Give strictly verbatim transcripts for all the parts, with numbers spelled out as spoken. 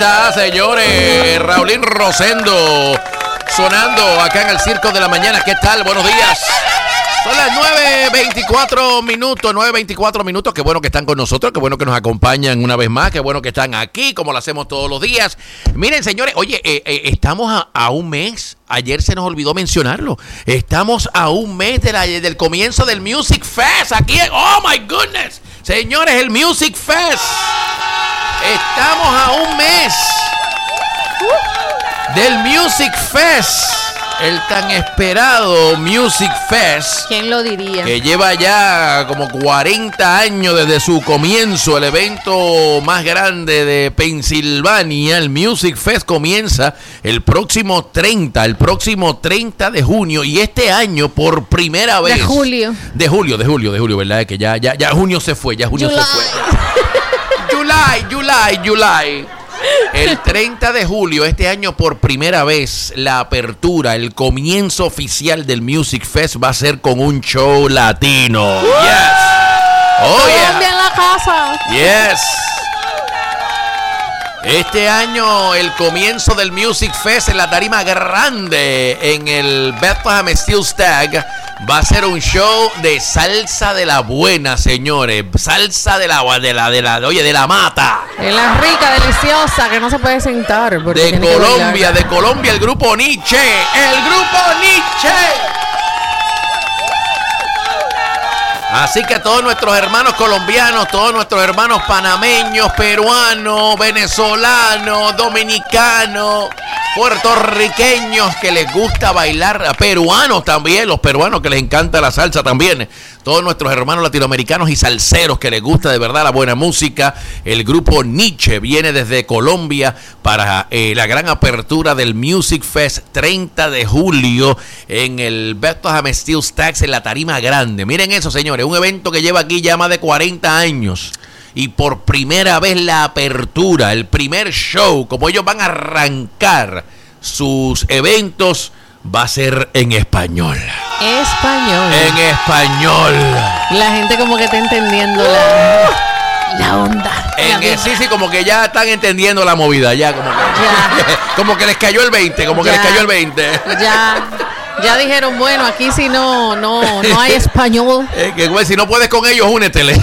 está, señores. Raulín Rosendo sonando acá en el Circo de la Mañana. ¿Qué tal? Buenos días. Son las nueve veinticuatro minutos, nueve veinticuatro minutos. Qué bueno que están con nosotros, qué bueno que nos acompañan una vez más, qué bueno que están aquí, como lo hacemos todos los días. Miren, señores, oye, eh, eh, estamos a, a un mes, ayer se nos olvidó mencionarlo, estamos a un mes de la, del comienzo del Music Fest, aquí, en, oh my goodness, señores, el Music Fest. Estamos a un mes del Music Fest. El tan esperado Music Fest. ¿Quién lo diría? Que lleva ya como cuarenta años desde su comienzo, el evento más grande de Pensilvania. El Music Fest comienza el próximo treinta, el próximo treinta de junio. Y este año, por primera vez. De julio. De julio, de julio, de julio, ¿verdad? Que ya, ya, ya junio se fue, ya junio July. se fue. July, July, July. El treinta de julio, este año por primera vez, la apertura, el comienzo oficial del Music Fest va a ser con un show latino. Yes. Oh, Colombia yeah. en la casa. Yes. Este año el comienzo del Music Fest en la tarima grande en el Bethlehem Steel Stag va a ser un show de salsa de la buena, señores. Salsa de la de la de la oye, de la mata. De la rica, deliciosa, que no se puede sentar. De Colombia, de Colombia, el grupo Nietzsche. El grupo Nietzsche. Así que todos nuestros hermanos colombianos, todos nuestros hermanos panameños, peruanos, venezolanos, dominicanos, puertorriqueños que les gusta bailar, peruanos también, los peruanos que les encanta la salsa también, todos nuestros hermanos latinoamericanos y salseros que les gusta de verdad la buena música. El grupo Nietzsche viene desde Colombia para eh, la gran apertura del Music Fest treinta de julio en el Bethlehem Steel Stacks en la tarima grande. Miren eso, señores, un evento que lleva aquí ya más de cuarenta años. Y por primera vez la apertura, el primer show, como ellos van a arrancar sus eventos, va a ser en español. Español. En español. La gente como que está entendiendo la, la onda. En la el, sí, sí, como que ya están entendiendo la movida, ya como que, Ya. como que les cayó el veinte, como que Ya. les cayó el veinte. Ya, ya dijeron, bueno, aquí si no, no, no hay español. Eh, que güey, si no puedes con ellos, únetele.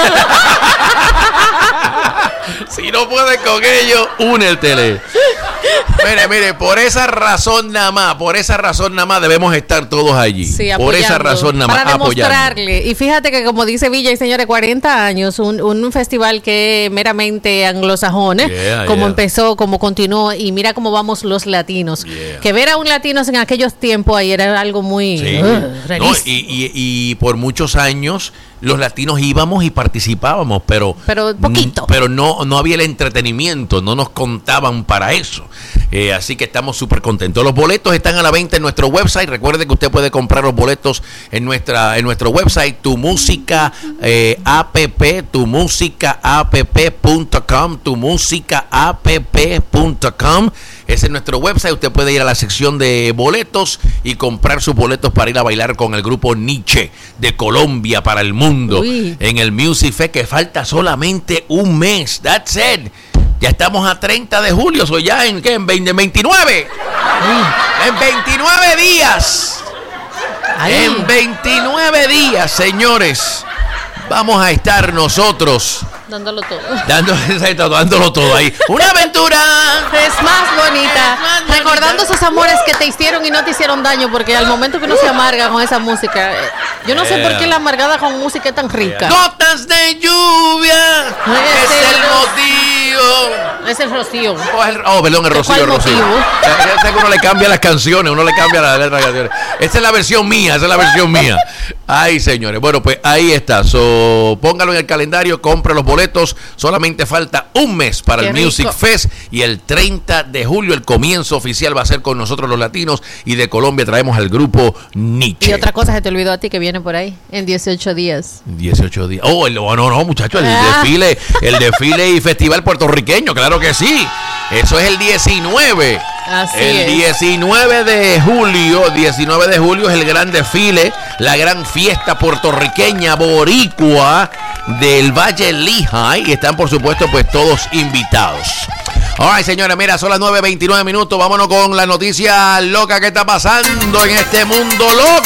Si no puedes con ellos, únetele. Mire, mire, por esa razón nada más, por esa razón nada más debemos estar todos allí. Sí, por esa razón nada más, para apoyando. demostrarle. Y fíjate que como dice Villa y señores, cuarenta años, un, un festival que meramente anglosajón, ¿eh? Yeah, como yeah. empezó, como continuó, y mira cómo vamos los latinos. Yeah. Que ver a un latino en aquellos tiempos ahí era algo muy Sí. uh, No, rarísimo. y, y, y por muchos años los latinos íbamos y participábamos, pero Pero poquito. Pero no, no había el entretenimiento, no nos contaban para eso. Eh, así que estamos súper contentos. Los boletos están a la venta en nuestro website. Recuerde que usted puede comprar los boletos en nuestra en nuestro website, tu música eh, app, tu música app punto com, tu música app punto com. Ese es nuestro website. Usted puede ir a la sección de boletos y comprar sus boletos para ir a bailar con el grupo Nietzsche de Colombia para el mundo. Uy. En el Music Fest, que falta solamente un mes. That's it. Ya estamos a treinta de julio. Soy ya en ¿qué? En veinte, veintinueve. Uy. En veintinueve días. Ay. En veintinueve días, señores, vamos a estar nosotros Dándolo todo. dando, dándolo todo ahí. Una aventura. Es más bonita. Es más bonita. Recordando esos amores que te hicieron y no te hicieron daño, porque al momento que uno se amarga con esa música, eh, yo no sé Yeah. por qué la amargada con música es tan rica. Gotas de lluvia. No es Es el- el motivo. Es el rocío. Oh, el- oh, perdón, el ¿De Rocío, cuál el Rocío. motivo? Ya- ya sé que uno le cambia las canciones, uno le cambia la letra de las canciones. Esta es la versión mía, esa es la versión mía. Ay, señores. Bueno, pues ahí está. So, póngalo en el calendario, compre los boletos. Solamente falta un mes para Qué el rico. Music Fest. Y el treinta de julio, el comienzo oficial va a ser con nosotros los latinos. Y de Colombia traemos al grupo Nietzsche. Y otra cosa se te olvidó a ti que viene por ahí en dieciocho días. dieciocho días. Oh, el, oh, no, no, muchachos, el Ah. desfile, el desfile y festival puertorriqueño, claro que sí. Eso es el diecinueve. Así el es. diecinueve de julio, diecinueve de julio es el gran desfile, la gran fiesta puertorriqueña boricua del Valle Lehigh. Y están, por supuesto, pues todos invitados. Ay, señores, mira, son las nueve veintinueve minutos. Vámonos con la noticia loca que está pasando en este mundo loco.